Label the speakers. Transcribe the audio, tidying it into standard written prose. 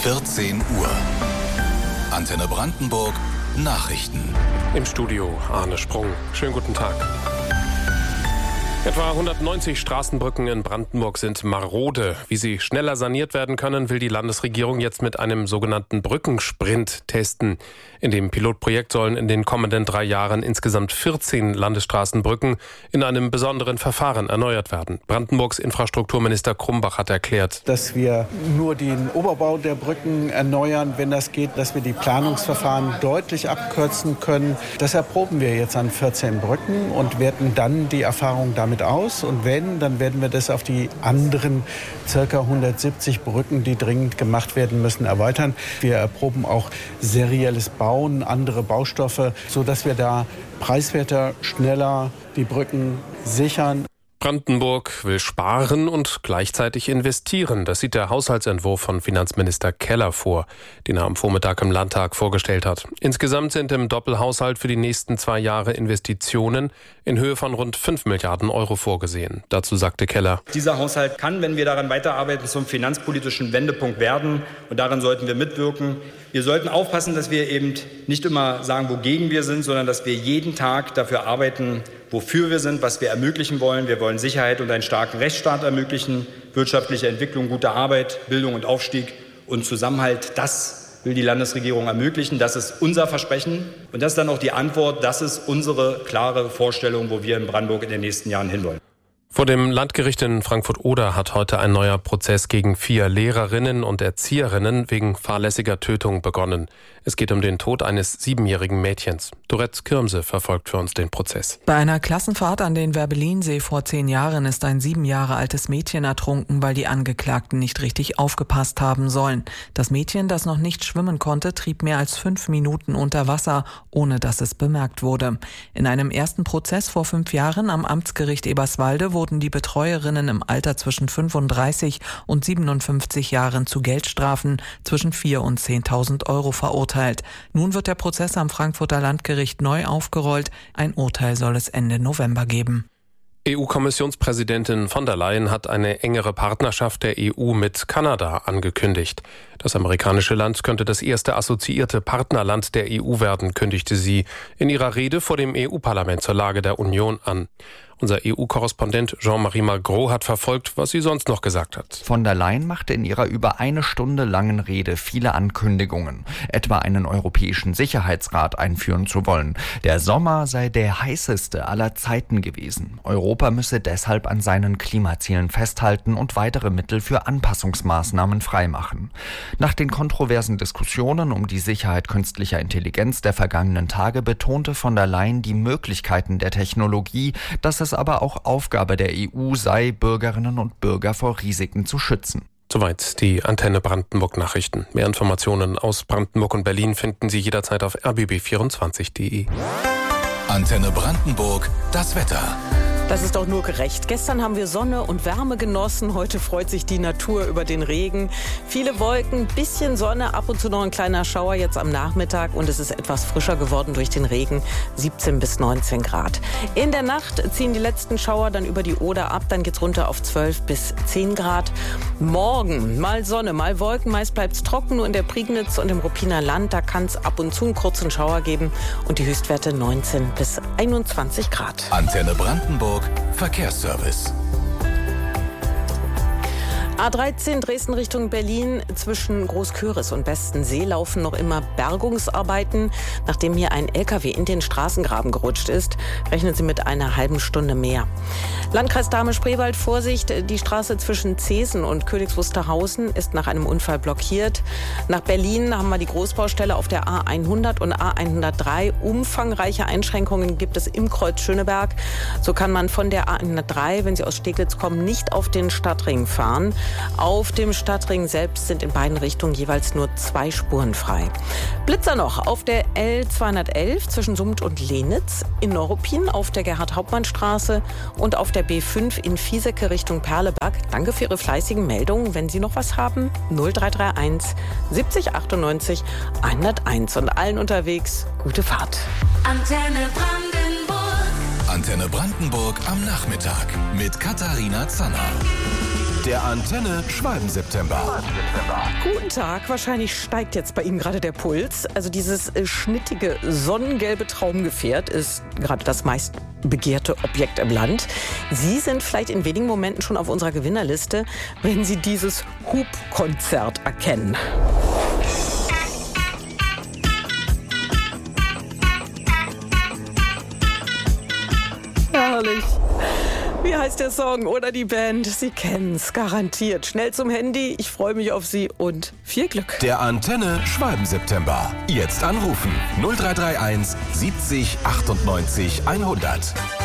Speaker 1: 14 Uhr. Antenne Brandenburg Nachrichten.
Speaker 2: Im Studio Arne Sprung. Schönen guten Tag. Etwa 190 Straßenbrücken in Brandenburg sind marode. Wie sie schneller saniert werden können, will die Landesregierung jetzt mit einem sogenannten Brückensprint testen. In dem Pilotprojekt sollen in den kommenden 3 Jahren insgesamt 14 Landesstraßenbrücken in einem besonderen Verfahren erneuert werden. Brandenburgs Infrastrukturminister Krumbach hat erklärt,
Speaker 3: dass wir nur den Oberbau der Brücken erneuern, wenn das geht, dass wir die Planungsverfahren deutlich abkürzen können. Das erproben wir jetzt an 14 Brücken und werten dann die Erfahrung damit aus. Und wenn, dann werden wir das auf die anderen ca. 170 Brücken, die dringend gemacht werden müssen, erweitern. Wir erproben auch serielles Bauen, andere Baustoffe, sodass wir da preiswerter, schneller die Brücken sichern.
Speaker 2: Brandenburg will sparen und gleichzeitig investieren. Das sieht der Haushaltsentwurf von Finanzminister Keller vor, den er am Vormittag im Landtag vorgestellt hat. Insgesamt sind im Doppelhaushalt für die nächsten 2 Jahre Investitionen in Höhe von rund 5 Milliarden Euro vorgesehen. Dazu sagte Keller:
Speaker 4: Dieser Haushalt kann, wenn wir daran weiterarbeiten, zum finanzpolitischen Wendepunkt werden. Und daran sollten wir mitwirken. Wir sollten aufpassen, dass wir eben nicht immer sagen, wogegen wir sind, sondern dass wir jeden Tag dafür arbeiten, wofür wir sind, was wir ermöglichen wollen. Wir wollen Sicherheit und einen starken Rechtsstaat ermöglichen, wirtschaftliche Entwicklung, gute Arbeit, Bildung und Aufstieg und Zusammenhalt. Das will die Landesregierung ermöglichen. Das ist unser Versprechen. Und das ist dann auch die Antwort. Das ist unsere klare Vorstellung, wo wir in Brandenburg in den nächsten Jahren hinwollen.
Speaker 2: Vor dem Landgericht in Frankfurt-Oder hat heute ein neuer Prozess gegen 4 Lehrerinnen und Erzieherinnen wegen fahrlässiger Tötung begonnen. Es geht um den Tod eines 7-jährigen Mädchens. Dorette Kirmse verfolgt für uns den Prozess.
Speaker 5: Bei einer Klassenfahrt an den Werbelinsee vor 10 Jahren ist ein 7 Jahre altes Mädchen ertrunken, weil die Angeklagten nicht richtig aufgepasst haben sollen. Das Mädchen, das noch nicht schwimmen konnte, trieb mehr als 5 Minuten unter Wasser, ohne dass es bemerkt wurde. In einem ersten Prozess vor 5 Jahren am Amtsgericht Eberswalde wurden die Betreuerinnen im Alter zwischen 35 und 57 Jahren zu Geldstrafen zwischen 4.000 und 10.000 Euro verurteilt. Nun wird der Prozess am Frankfurter Landgericht neu aufgerollt. Ein Urteil soll es Ende November geben.
Speaker 2: EU-Kommissionspräsidentin von der Leyen hat eine engere Partnerschaft der EU mit Kanada angekündigt. Das amerikanische Land könnte das erste assoziierte Partnerland der EU werden, kündigte sie in ihrer Rede vor dem EU-Parlament zur Lage der Union an. Unser EU-Korrespondent Jean-Marie Malgros hat verfolgt, was sie sonst noch gesagt hat.
Speaker 6: Von der Leyen machte in ihrer über 1 Stunde langen Rede viele Ankündigungen, etwa einen europäischen Sicherheitsrat einführen zu wollen. Der Sommer sei der heißeste aller Zeiten gewesen. Europa müsse deshalb an seinen Klimazielen festhalten und weitere Mittel für Anpassungsmaßnahmen freimachen. Nach den kontroversen Diskussionen um die Sicherheit künstlicher Intelligenz der vergangenen Tage betonte von der Leyen die Möglichkeiten der Technologie, dass es aber auch Aufgabe der EU sei, Bürgerinnen und Bürger vor Risiken zu schützen.
Speaker 2: Soweit die Antenne Brandenburg Nachrichten. Mehr Informationen aus Brandenburg und Berlin finden Sie jederzeit auf rbb24.de.
Speaker 1: Antenne Brandenburg, das Wetter.
Speaker 7: Das ist doch nur gerecht. Gestern haben wir Sonne und Wärme genossen. Heute freut sich die Natur über den Regen. Viele Wolken, bisschen Sonne, ab und zu noch ein kleiner Schauer jetzt am Nachmittag. Und es ist etwas frischer geworden durch den Regen. 17 bis 19 Grad. In der Nacht ziehen die letzten Schauer dann über die Oder ab. Dann geht's runter auf 12 bis 10 Grad. Morgen mal Sonne, mal Wolken. Meist bleibt's trocken. Nur in der Prignitz und im Ruppiner Land, da kann es ab und zu einen kurzen Schauer geben. Und die Höchstwerte 19 bis 21 Grad.
Speaker 1: Antenne Brandenburg Verkehrsservice.
Speaker 7: A13 Dresden Richtung Berlin. Zwischen Großköris und Bestensee laufen noch immer Bergungsarbeiten. Nachdem hier ein LKW in den Straßengraben gerutscht ist, rechnen Sie mit einer halben Stunde mehr. Landkreis Dahme-Spreewald, Vorsicht, die Straße zwischen Zeesen und Königs Wusterhausen ist nach einem Unfall blockiert. Nach Berlin haben wir die Großbaustelle auf der A100 und A103. Umfangreiche Einschränkungen gibt es im Kreuz Schöneberg. So kann man von der A103, wenn Sie aus Steglitz kommen, nicht auf den Stadtring fahren. Auf dem Stadtring selbst sind in beiden Richtungen jeweils nur 2 Spuren frei. Blitzer noch auf der L211 zwischen Summt und Lenitz, in Neuruppin auf der Gerhard-Hauptmann-Straße und auf der B5 in Viesecke Richtung Perleberg. Danke für Ihre fleißigen Meldungen. Wenn Sie noch was haben, 0331 70 98 101. Und allen unterwegs gute Fahrt.
Speaker 1: Antenne Brandenburg. Antenne Brandenburg am Nachmittag mit Katharina Zanner. Der Antenne Schwalben-September.
Speaker 7: Guten Tag, wahrscheinlich steigt jetzt bei Ihnen gerade der Puls. Also dieses schnittige, sonnengelbe Traumgefährt ist gerade das meist begehrte Objekt im Land. Sie sind vielleicht in wenigen Momenten schon auf unserer Gewinnerliste, wenn Sie dieses Hubkonzert erkennen. Herrlich. Wie heißt der Song oder die Band? Sie kennen's garantiert. Schnell zum Handy, ich freue mich auf Sie und viel Glück.
Speaker 1: Der Antenne Schwalben-September. Jetzt anrufen 0331 70 98 100.